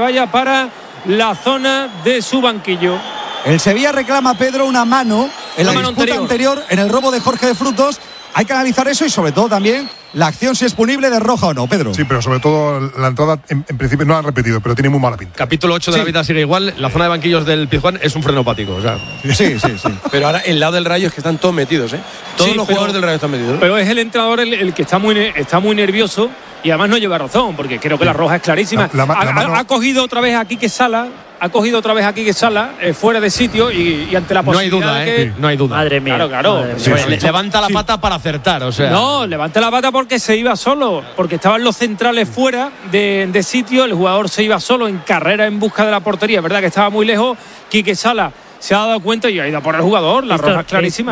vaya para la zona de su banquillo. El Sevilla reclama, Pedro, una mano en la disputa anterior en el robo de Jorge de Frutos. Hay que analizar eso y sobre todo también la acción, si es punible, de roja o no, Pedro. Sí, pero sobre todo la entrada en principio no la han repetido, pero tiene muy mala pinta. Capítulo 8 de la vida sigue igual. La zona de banquillos del Pizjuán es un frenopático. O sea. Sí. Pero ahora el lado del Rayo es que están todos metidos, ¿eh? Todos los jugadores del Rayo están metidos, ¿no? Pero es el entrenador el que está muy nervioso y además no lleva razón, porque creo que la roja es clarísima. Ha cogido otra vez a Quique Sala. Fuera de sitio y ante la posibilidad. No hay duda, de que… No hay duda. Madre mía. Claro. Levanta la pata para acertar, o sea. No, levanta la pata porque se iba solo, porque estaban los centrales fuera de sitio, el jugador se iba solo en carrera en busca de la portería, verdad que estaba muy lejos. Quique Sala se ha dado cuenta y ha ido a por el jugador, la roja es clarísima.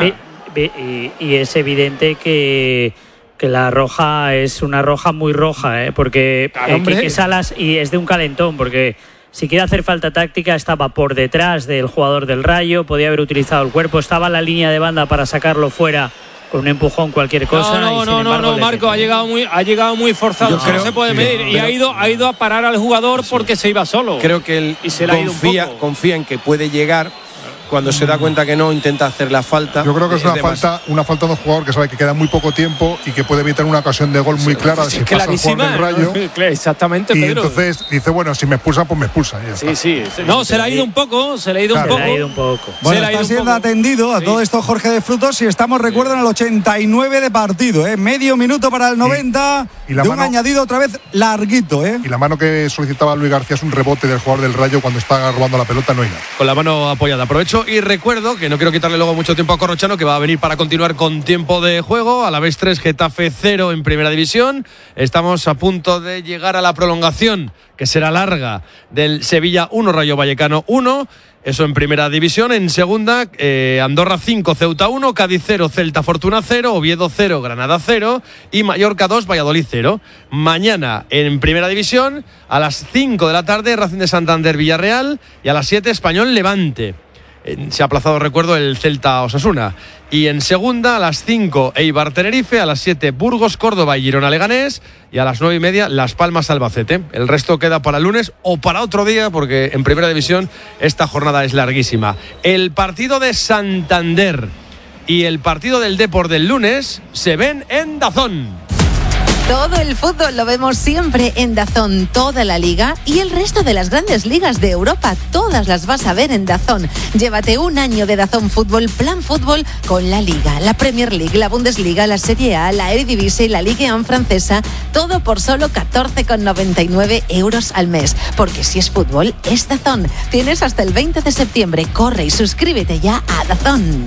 Y es evidente que la roja es una roja muy roja, porque Quique Salas, y es de un calentón, porque si quiere hacer falta táctica, estaba por detrás del jugador del Rayo, podía haber utilizado el cuerpo, estaba en la línea de banda para sacarlo fuera con un empujón, cualquier cosa. No, Marco, ha llegado muy forzado. No se puede medir. Y ha ido a parar al jugador porque se iba solo. Creo que él confía en que puede llegar. Cuando se da cuenta que no, intenta hacer la falta. Yo creo que es una falta de un jugador que sabe que queda muy poco tiempo y que puede evitar una ocasión de gol muy clara si pasa el jugador del Rayo. Exactamente, Pedro. Y entonces dice, bueno, si me expulsa, pues me expulsa. Sí. No, se le ha ido un poco. Bueno, está siendo atendido a todo esto Jorge de Frutos y estamos, recuerdo, en el 89 de partido. Medio minuto para el 90 de un añadido otra vez larguito. Y la mano que solicitaba Luis García es un rebote del jugador del Rayo cuando está robando la pelota, no hay nada. Con la mano apoyada. Aprovecho y recuerdo que no quiero quitarle luego mucho tiempo a Corrochano, que va a venir para continuar con tiempo de juego. Alavés 3, Getafe 0 en Primera División. Estamos a punto de llegar a la prolongación, que será larga, del Sevilla 1, Rayo Vallecano 1. Eso en Primera División. En Segunda, Andorra 5, Ceuta 1, Cádiz 0, Celta Fortuna 0, Oviedo 0, Granada 0 y Mallorca 2, Valladolid 0. Mañana en Primera División, a las 5 de la tarde, Racing de Santander Villarreal y a las 7 Español Levante. Se ha aplazado, recuerdo, el Celta Osasuna. Y en Segunda, a las 5 Eibar Tenerife, a las 7 Burgos Córdoba y Girona Leganés y a las 9:30 Las Palmas Albacete. El resto queda para el lunes o para otro día, porque en Primera División esta jornada es larguísima. El partido de Santander y el partido del Depor del lunes se ven en DAZN. Todo el fútbol lo vemos siempre en DAZN, toda la liga y el resto de las grandes ligas de Europa, todas las vas a ver en DAZN. Llévate un año de DAZN Fútbol, Plan Fútbol, con la Liga, la Premier League, la Bundesliga, la Serie A, la Eredivisie y la Ligue 1 francesa, todo por solo 14,99 € al mes. Porque si es fútbol, es DAZN. Tienes hasta el 20 de septiembre. Corre y suscríbete ya a DAZN.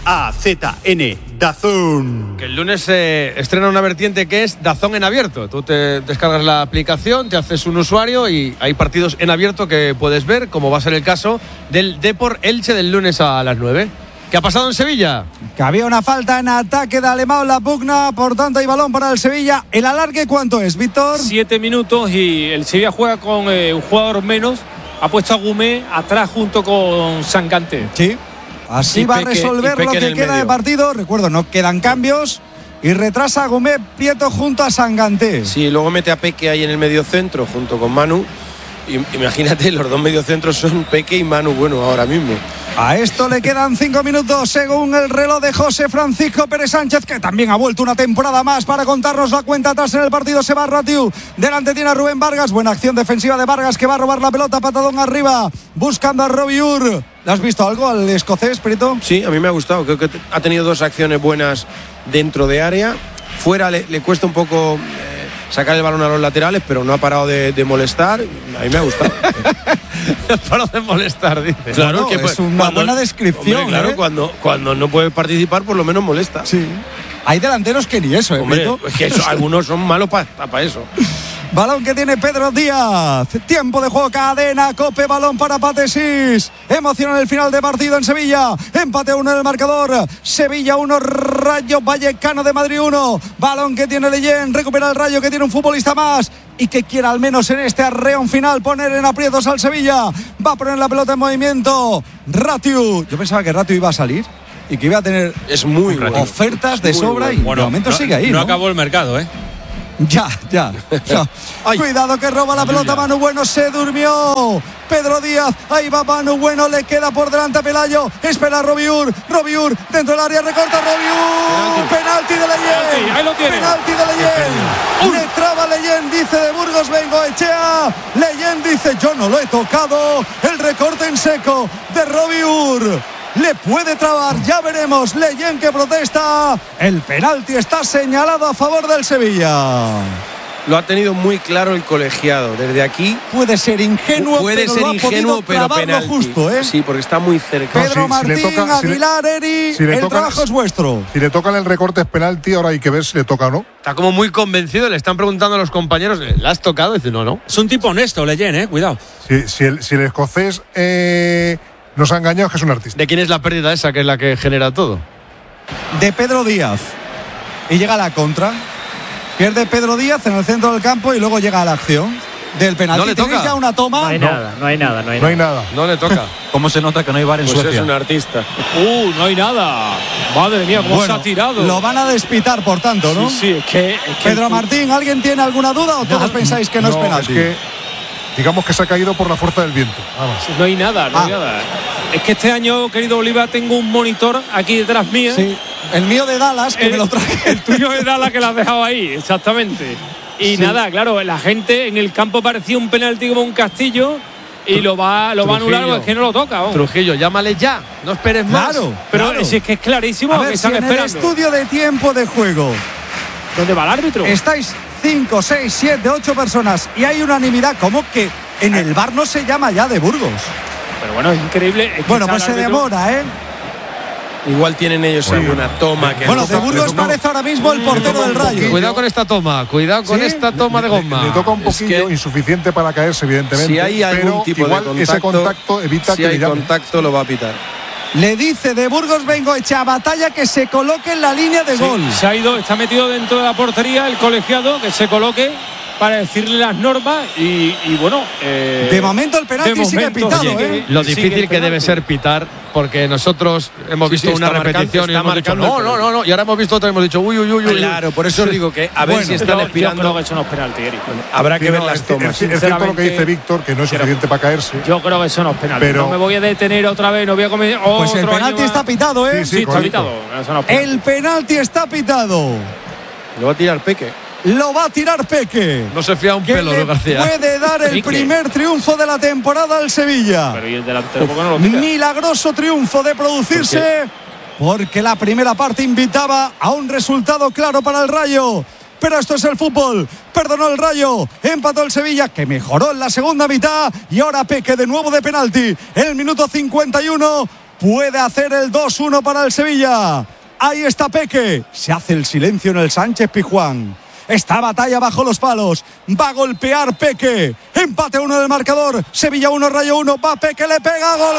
DAZN, DAZN. Que el lunes se estrena una vertiente que es DAZN en abierto. Tú te descargas la aplicación, te haces un usuario y hay partidos en abierto que puedes ver, como va a ser el caso del Depor Elche del lunes a las 9. ¿Qué ha pasado en Sevilla? Que había una falta en ataque de Alemão, la pugna, por tanto hay balón para el Sevilla. ¿El alargue cuánto es, Víctor? 7 minutos y el Sevilla juega con un jugador menos. Ha puesto a Gumé atrás junto con Sangante. Sí, así va a resolver lo que queda de partido. Recuerdo, no quedan cambios. Y retrasa a Gumé Prieto junto a Sangante. Sí, luego mete a Peque ahí en el medio centro junto con Manu. Imagínate, los dos mediocentros son Peque y Manu, bueno, ahora mismo. A esto le quedan 5 minutos según el reloj de José Francisco Pérez Sánchez, que también ha vuelto una temporada más para contarnos la cuenta atrás en el partido. Se va Ratiu, delante tiene a Rubén Vargas, buena acción defensiva de Vargas, que va a robar la pelota, patadón arriba, buscando a Robiur. ¿Le has visto algo al escocés, Prieto? Sí, a mí me ha gustado, creo que ha tenido 2 acciones buenas dentro de área. Fuera le cuesta un poco sacar el balón a los laterales, pero no ha parado de molestar. A mí me ha gustado. No ha parado de molestar, dice. Claro, no, que es una buena descripción. Hombre, claro, cuando no puede participar, por lo menos molesta. Sí. Hay delanteros que ni eso, hombre, es que algunos son malos para eso. Balón que tiene Pedro Díaz. Tiempo de juego, cadena, Cope, balón para Patesís. Emoción en el final de partido en Sevilla. Empate 1 en el marcador. Sevilla 1, Rayo Vallecano de Madrid 1. Balón que tiene Leyen. Recupera el Rayo, que tiene un futbolista más y que quiera al menos en este arreón final poner en aprietos al Sevilla. Va a poner la pelota en movimiento Ratiu. Yo pensaba que Ratiu iba a salir y que iba a tener ofertas de sobra y de momento sigue ahí. No acabó el mercado, ¿eh? Ya. Cuidado que roba la pelota Manu Bueno, se durmió Pedro Díaz, ahí va Manu Bueno, le queda por delante a Pelayo, espera Robiur dentro del área, recorta Robiur, penalti de Leyen, ahí lo tiene. Penalti de Leyen, le traba Leyen, dice de Burgos Bengoechea, Leyen dice yo no lo he tocado, el recorte en seco de Robiur. Le puede trabar, ya veremos. Leyen que protesta. El penalti está señalado a favor del Sevilla. Lo ha tenido muy claro el colegiado. Desde aquí puede ser ingenuo, pero penalti. Justo, ¿eh? Sí, porque está muy cerca. Pedro Martín, Aguilar, Eri, el trabajo es vuestro. Si le tocan el recorte es penalti, ahora hay que ver si le toca o no. Está como muy convencido, le están preguntando a los compañeros, ¿le has tocado? Dice, no. Es un tipo honesto, Leyen, cuidado. Si el escocés nos ha engañado, que es un artista. ¿De quién es la pérdida esa, que es la que genera todo? De Pedro Díaz. Y llega la contra. Pierde Pedro Díaz en el centro del campo y luego llega a la acción del penalti. ¿No le toca? ¿Tenéis ya una toma? No hay nada. No le toca. ¿Cómo se nota que no hay VAR en Pues Suecia? es un artista. No hay nada. Madre mía, cómo se ha tirado. Lo van a despitar, por tanto, ¿no? Sí, es que Pedro Martín, ¿alguien tiene alguna duda o todos pensáis que no es penalti? Es que digamos que se ha caído por la fuerza del viento. Vamos. No hay nada. Es que este año, querido Oliva, tengo un monitor aquí detrás mía. Sí, el mío de Dallas, que me lo traje. El tuyo de Dallas, que lo has dejado ahí, exactamente. Y nada, claro, la gente en el campo parecía un penalti como un castillo y lo va a anular, porque es que no lo toca. Vamos. Trujillo, llámale ya, no esperes más. Pero si es que es clarísimo a ver, que están si en esperando. el estudio de tiempo de juego, ¿dónde va el árbitro? Estáis 5, 6, 7, 8 personas y hay unanimidad, como que en el VAR no se llama ya de Burgos. Pero bueno, es increíble. Es que bueno, pues se demora, Igual tienen ellos alguna toma que bueno, de Burgos parece ahora mismo el portero del Rayo. Cuidado con esta toma, con esta toma de goma. Le toca un poquillo, insuficiente para caerse, evidentemente. Si hay algún tipo igual de ese contacto evita si que hay le llame. contacto lo va a pitar. Le dice de Burgos Bengoechea, Batalla, que se coloque en la línea de gol. Se ha ido, está metido dentro de la portería el colegiado, que se coloque para decirle las normas y bueno. De momento el penalti sigue pitado. Lo difícil que debe ser pitar, porque nosotros hemos visto una repetición y hemos dicho no, y ahora hemos visto otra y hemos dicho uy. Claro, por eso os digo que a ver si están expirando. Yo creo que eso no es penalti, Eric. Habrá que ver las tomas. Es cierto lo que dice Víctor, que no es suficiente para caerse. Yo creo que eso no es penalti. Pero no me voy a detener otra vez, no voy a comer. Pues el penalti está pitado, Sí, está pitado. El penalti está pitado. Lo va a tirar Peque. Lo va a tirar Peque. No se fía un pelo, ¿no, García? Puede dar el primer triunfo de la temporada al Sevilla. Pero ¿y el delantero por qué no lo tira? Milagroso triunfo de producirse, porque la primera parte invitaba a un resultado claro para el Rayo. Pero esto es el fútbol. Perdonó el Rayo, empató el Sevilla, que mejoró en la segunda mitad. Y ahora Peque de nuevo de penalti. En el minuto 51 puede hacer el 2-1 para el Sevilla. Ahí está Peque. Se hace el silencio en el Sánchez Pizjuán. Está Batalla bajo los palos. Va a golpear Peque. Empate 1 del marcador. Sevilla 1, Rayo 1. Va Peque, le pega. Gol.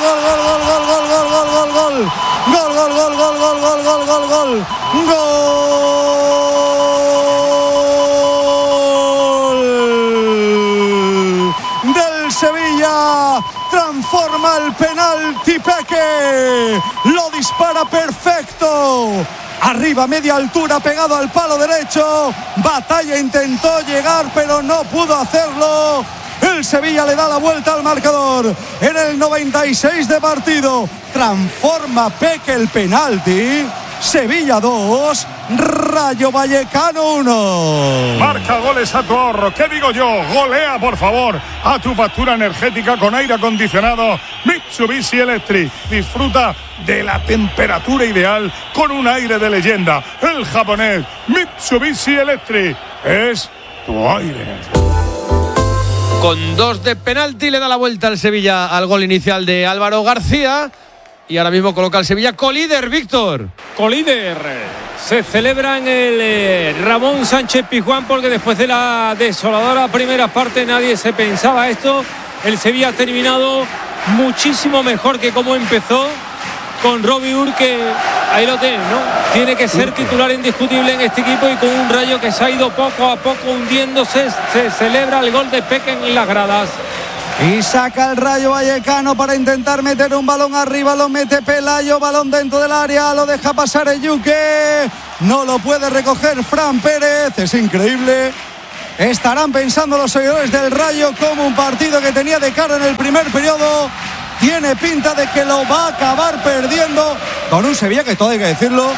Del Sevilla. Transforma el penalti Peque. Lo dispara perfecto. Arriba, media altura, pegado al palo derecho. Batalla intentó llegar, pero no pudo hacerlo. El Sevilla le da la vuelta al marcador. En el 96 de partido, transforma Peque el penalti. Sevilla 2, Rayo Vallecano 1. Marca goles a tu ahorro. ¿Qué digo yo? Golea, por favor, a tu factura energética con aire acondicionado Mitsubishi Electric. Disfruta de la temperatura ideal con un aire de leyenda. El japonés Mitsubishi Electric es tu aire. Con 2 de penalti le da la vuelta al Sevilla al gol inicial de Álvaro García. Y ahora mismo coloca al Sevilla colíder, Víctor. Colíder. Se celebra en el Ramón Sánchez Pizjuán, porque después de la desoladora primera parte nadie se pensaba esto. El Sevilla ha terminado muchísimo mejor que como empezó, con Robiur, que ahí lo tiene, ¿no? Tiene que ser titular indiscutible en este equipo, y con un Rayo que se ha ido poco a poco hundiéndose. Se celebra el gol de Peque en las gradas. Y saca el Rayo Vallecano para intentar meter un balón arriba. Lo mete Pelayo, balón dentro del área. Lo deja pasar el Yuque. No lo puede recoger Fran Pérez. Es increíble Estarán pensando los seguidores del Rayo como un partido que tenía de cara en el primer periodo. Tiene pinta de que lo va a acabar perdiendo con un Sevilla que, todo hay que decirlo,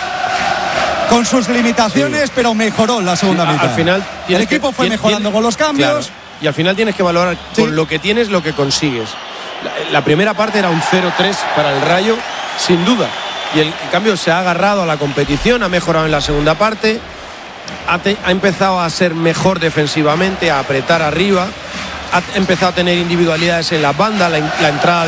con sus limitaciones, pero mejoró en la segunda mitad. Al final el equipo fue mejorando con los cambios. Claro, y al final tienes que valorar con lo que tienes, lo que consigues. La primera parte era un 0-3 para el Rayo, sin duda. Y en cambio se ha agarrado a la competición, ha mejorado en la segunda parte, ha empezado a ser mejor defensivamente, a apretar arriba, ha empezado a tener individualidades en las bandas, la entrada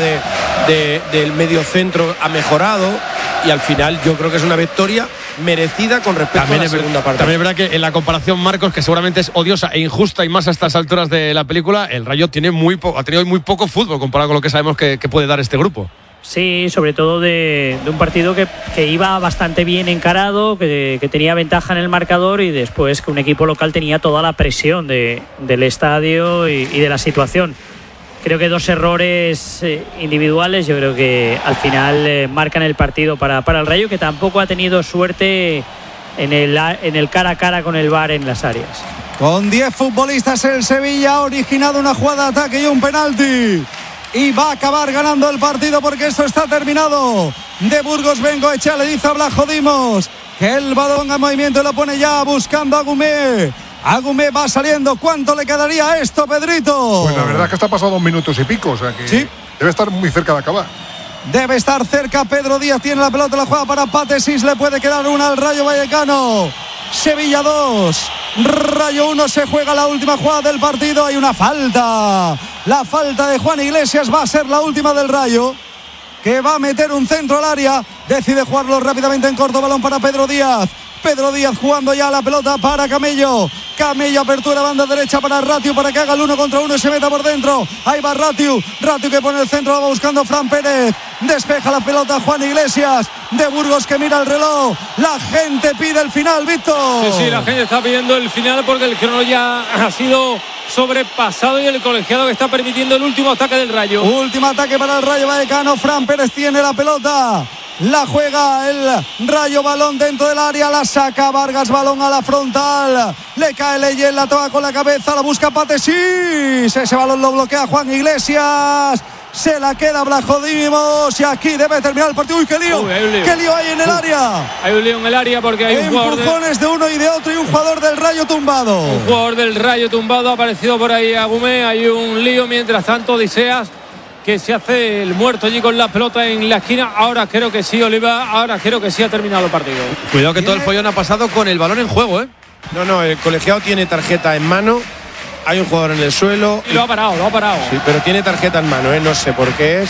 del medio centro ha mejorado, y al final yo creo que es una victoria merecida con respecto a la segunda parte. También es verdad que en la comparación, Marcos, que seguramente es odiosa e injusta y más a estas alturas de la película, el Rayo ha tenido muy poco fútbol comparado con lo que sabemos que puede dar este grupo. Sí, sobre todo de un partido que iba bastante bien encarado, que tenía ventaja en el marcador, y después que un equipo local tenía toda la presión del estadio y de la situación. Creo que 2 errores individuales, yo creo que al final marcan el partido para el Rayo, que tampoco ha tenido suerte en el cara a cara con el VAR en las áreas. Con 10 futbolistas el Sevilla ha originado una jugada de ataque y un penalti. Y va a acabar ganando el partido porque esto está terminado. De Burgos Bengoechea le dice a Blajo Dimos que el balón en movimiento y lo pone ya buscando a Gumé. Agumé va saliendo. ¿Cuánto le quedaría a esto, Pedrito? Pues la verdad es que está pasado 2 minutos y pico, o sea que sí, debe estar muy cerca de acabar. Debe estar cerca. Pedro Díaz tiene la pelota, la juega para Patesis, le puede quedar una al Rayo Vallecano. Sevilla 2, Rayo 1, se juega la última jugada del partido. Hay una falta, la falta de Juan Iglesias va a ser la última del Rayo, que va a meter un centro al área. Decide jugarlo rápidamente en corto, balón para Pedro Díaz. Pedro Díaz jugando ya la pelota para Camello. Camello, apertura banda derecha para Ratiu para que haga el 1 contra 1 y se meta por dentro. Ahí va Ratiu que pone el centro, va buscando Fran Pérez. Despeja la pelota Juan Iglesias. De Burgos que mira el reloj. La gente pide el final, Víctor. Sí, la gente está pidiendo el final porque el crono ya ha sido sobrepasado y el colegiado que está permitiendo el último ataque del Rayo. Último ataque para el Rayo Vallecano. Fran Pérez tiene la pelota. La juega el Rayo, balón dentro del área, la saca Vargas, balón a la frontal, le cae Leyen, la toca con la cabeza, la busca Patesis, ese balón lo bloquea Juan Iglesias, se la queda Blajodimos y aquí debe terminar el partido. ¡Uy, qué lío! ¡Qué lío hay en el área! Hay un lío en el área porque hay un jugador empujones de uno y de otro y un jugador del Rayo tumbado. Un jugador del Rayo tumbado, ha aparecido por ahí Agumé, hay un lío, mientras tanto Odiseas, que se hace el muerto allí con la pelota en la esquina. Ahora creo que sí, Oliva, ahora creo que sí ha terminado el partido. Cuidado que todo el follón ha pasado con el balón en juego, ¿eh? No, el colegiado tiene tarjeta en mano, hay un jugador en el suelo. Y lo ha parado. Sí, pero tiene tarjeta en mano, no sé por qué es.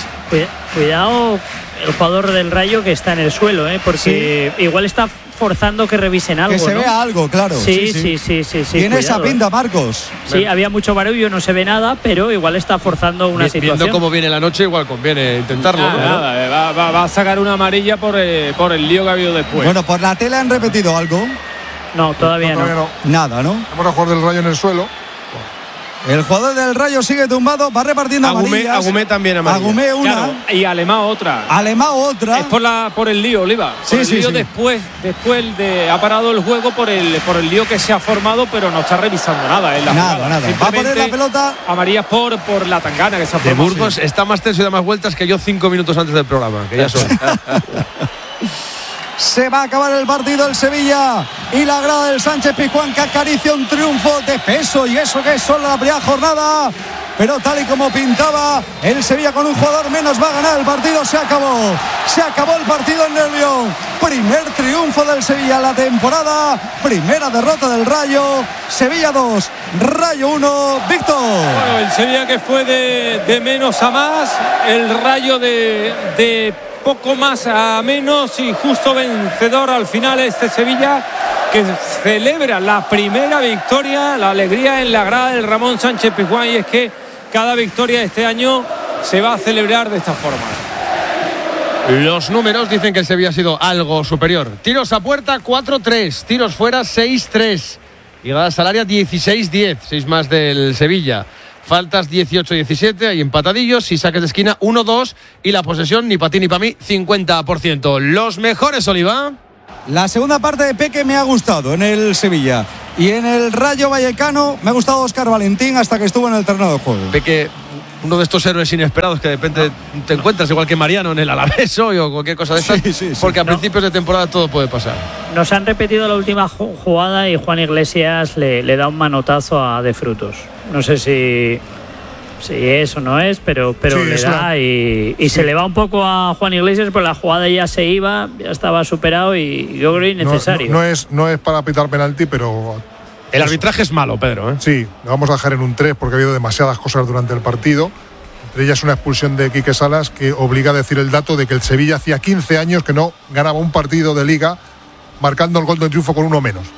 Cuidado el jugador del Rayo que está en el suelo, porque igual está forzando que revisen algo. Que se vea algo, claro. Sí. Tiene esa pinta, Marcos. Sí, había mucho barullo, no se ve nada, pero igual está forzando una situación. Viendo cómo viene la noche, igual conviene intentarlo. Va a sacar una amarilla por el lío que ha habido después. Bueno, ¿por la tele han repetido algo? No, todavía no. Nada, ¿no? Vamos a jugar del Rayo en el suelo. El jugador del Rayo sigue tumbado, va repartiendo amarillas. Agumé también amarilla. Agumé una. Claro, y Alemão otra. Es por el lío, Oliva. Después ha parado el juego por el lío que se ha formado, pero no está revisando nada. Nada. Va a poner la pelota. Amarillas por la tangana que se ha formado. De Burgos está más tenso y da más vueltas que yo 5 minutos antes del programa, que ya son. Se va a acabar el partido el Sevilla y la grada del Sánchez Pizjuán que acaricia un triunfo de peso, y eso que es solo la primera jornada, pero tal y como pintaba el Sevilla con un jugador menos va a ganar el partido. Se acabó el partido en Nervión. Primer triunfo del Sevilla en la temporada, primera derrota del Rayo. Sevilla 2, Rayo 1. Víctor. Bueno, el Sevilla que fue de menos a más, el Rayo de poco más a menos y justo vencedor al final este Sevilla, que celebra la primera victoria, la alegría en la grada del Ramón Sánchez Pizjuán, y es que cada victoria este año se va a celebrar de esta forma. Los números dicen que el Sevilla ha sido algo superior. Tiros a puerta 4-3, tiros fuera 6-3, llegadas al área 16-10, 6 más del Sevilla. Faltas 18-17, hay empatadillos y saques de esquina 1-2 y la posesión ni para ti ni para mí 50%. Los mejores, Oliva. La segunda parte de Peque me ha gustado en el Sevilla. Y en el Rayo Vallecano me ha gustado Óscar Valentín hasta que estuvo en el terreno de juego. Peque, uno de estos héroes inesperados que de repente te encuentras, igual que Mariano en el Alavés hoy o cualquier cosa de estas, porque a principios de temporada todo puede pasar. Nos han repetido la última jugada y Juan Iglesias le da un manotazo a De Frutos. No sé si es o no es, pero le da y se le va un poco a Juan Iglesias, pero la jugada ya se iba, ya estaba superado y yo creo innecesario. No es para pitar penalti, pero... El arbitraje es malo, Pedro, ¿eh? Sí, lo vamos a dejar en un 3 porque ha habido demasiadas cosas durante el partido. Entre ellas una expulsión de Quique Salas que obliga a decir el dato de que el Sevilla hacía 15 años que no ganaba un partido de Liga marcando el gol de triunfo con uno menos.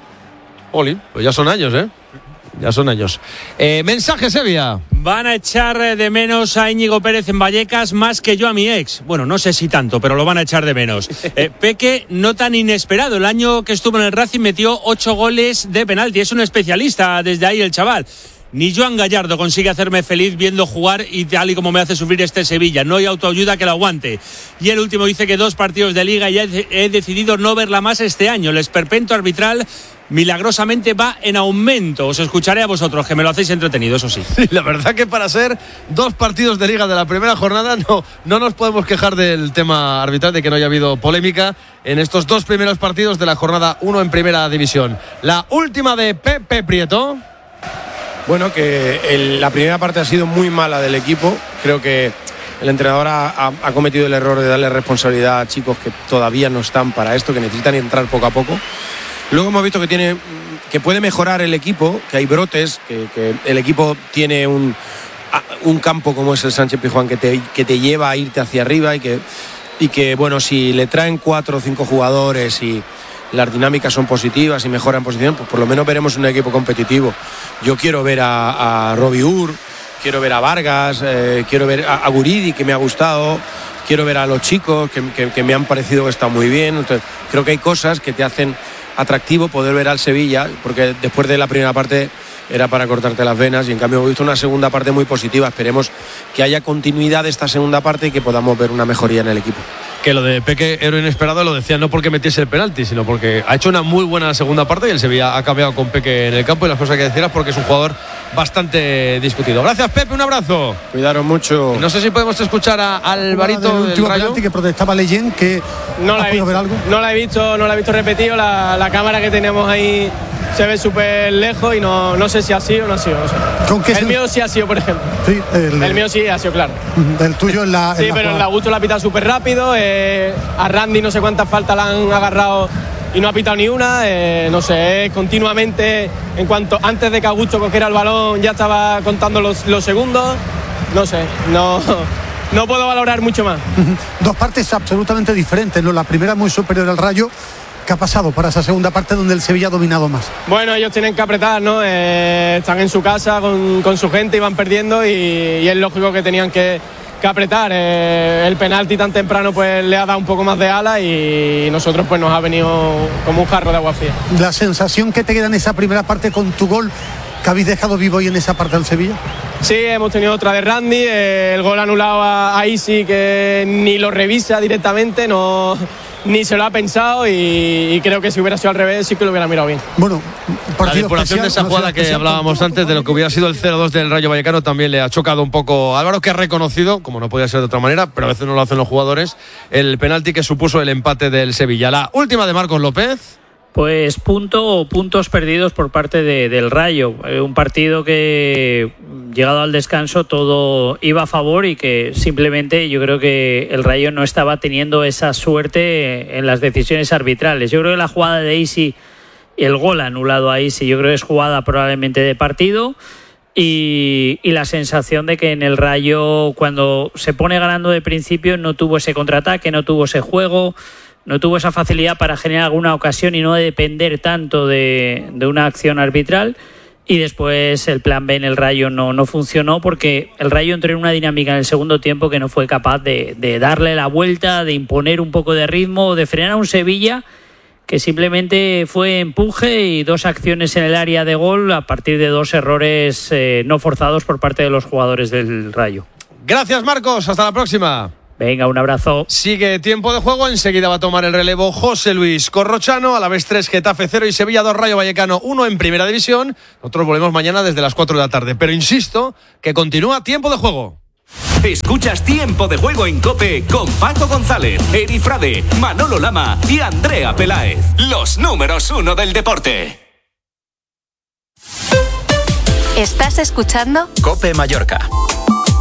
Oli, pues ya son años, ¿eh? Ya son años. Mensaje, Sevilla. Van a echar de menos a Íñigo Pérez en Vallecas más que yo a mi ex. Bueno, no sé si tanto, pero lo van a echar de menos. Peque, no tan inesperado. El año que estuvo en el Racing metió 8 goles de penalti. Es un especialista desde ahí el chaval. Ni Joan Gallardo consigue hacerme feliz viendo jugar y tal y como me hace sufrir este Sevilla. No hay autoayuda que lo aguante. Y el último dice que 2 partidos de Liga y he decidido no verla más este año. El esperpento arbitral milagrosamente va en aumento. Os escucharé a vosotros, que me lo hacéis entretenido, eso sí. La verdad que para ser 2 partidos de Liga de la primera jornada no nos podemos quejar del tema arbitral, de que no haya habido polémica en estos 2 primeros partidos de la jornada 1 en primera división. La última de Pepe Prieto. Bueno, que la primera parte ha sido muy mala del equipo. Creo que el entrenador ha cometido el error de darle responsabilidad a chicos que todavía no están para esto, que necesitan entrar poco a poco. Luego hemos visto que puede mejorar el equipo, que hay brotes, que el equipo tiene un campo como es el Sánchez Pizjuán que te lleva a irte hacia arriba y que bueno, si le traen 4 o 5 jugadores y las dinámicas son positivas y mejoran posición, pues por lo menos veremos un equipo competitivo. Yo quiero ver a Robbie Ur, quiero ver a Vargas, quiero ver a Guridi, que me ha gustado, quiero ver a los chicos que me han parecido que están muy bien. Entonces, creo que hay cosas que te hacen atractivo poder ver al Sevilla, porque después de la primera parte era para cortarte las venas y en cambio hemos visto una segunda parte muy positiva. Esperemos que haya continuidad de esta segunda parte y que podamos ver una mejoría en el equipo. Que lo de Peque era inesperado, lo decía no porque metiese el penalti, sino porque ha hecho una muy buena segunda parte y el Sevilla ha cambiado con Peque en el campo, y las cosas que decías porque es un jugador bastante discutido. Gracias, Pepe, un abrazo. Cuidaros mucho. No sé si podemos escuchar a Alvarito del Rayo, que protestaba Leyen, que no la he visto, ver algo. No la he visto repetido. La cámara que tenemos ahí se ve súper lejos y no sé si ha sido o no ha sido. No sé. ¿Con qué el mío sí ha sido, por ejemplo. Sí, el mío sí ha sido, claro. El tuyo en la. Sí, pero el Augusto la ha pitado súper rápido. A Randy no sé cuántas faltas la han agarrado y no ha pitado ni una. No sé, continuamente, antes de que Augusto cogiera el balón ya estaba contando los segundos. No sé, no puedo valorar mucho más. 2 partes absolutamente diferentes, ¿no? La primera muy superior al Rayo. ¿Qué ha pasado para esa segunda parte donde el Sevilla ha dominado más? Bueno, ellos tienen que apretar, ¿no? Están en su casa con su gente y van perdiendo y es lógico que tenían que apretar. El penalti tan temprano pues le ha dado un poco más de ala y nosotros pues nos ha venido como un jarro de agua fría. La sensación que te queda en esa primera parte con tu gol, que habéis dejado vivo hoy en esa parte del Sevilla. Sí, hemos tenido otra de Randy, el gol anulado a Isi, que ni lo revisa directamente, ni se lo ha pensado, y creo que si hubiera sido al revés sí que lo hubiera mirado bien. Bueno, la manipulación de esa jugada que hablábamos antes, de lo que hubiera sido el 0-2 del Rayo Vallecano, también le ha chocado un poco a Álvaro, que ha reconocido, como no podía ser de otra manera, pero a veces no lo hacen los jugadores, el penalti que supuso el empate del Sevilla. La última de Marcos López. Pues puntos perdidos por parte del Rayo. Un partido que, llegado al descanso, todo iba a favor y que simplemente yo creo que el Rayo no estaba teniendo esa suerte en las decisiones arbitrales. Yo creo que la jugada de Isi, el gol anulado a Isi, yo creo que es jugada probablemente de partido. Y la sensación de que en el Rayo, cuando se pone ganando de principio, no tuvo ese contraataque, no tuvo ese juego, no tuvo esa facilidad para generar alguna ocasión y no depender tanto de una acción arbitral. Y después el plan B en el Rayo no funcionó, porque el Rayo entró en una dinámica en el segundo tiempo que no fue capaz de darle la vuelta, de imponer un poco de ritmo, de frenar a un Sevilla que simplemente fue empuje y 2 acciones en el área de gol a partir de 2 errores no forzados por parte de los jugadores del Rayo. Gracias, Marcos, hasta la próxima. Venga, un abrazo. Sigue tiempo de juego, enseguida va a tomar el relevo José Luis Corrochano, Alavés 3, Getafe 0 y Sevilla 2, Rayo Vallecano 1 en Primera División. Nosotros volvemos mañana desde las 4 de la tarde, pero insisto que continúa tiempo de juego. Escuchas Tiempo de Juego en COPE con Paco González, Eri Frade, Manolo Lama y Andrea Peláez. Los números 1 del deporte. ¿Estás escuchando? COPE Mallorca.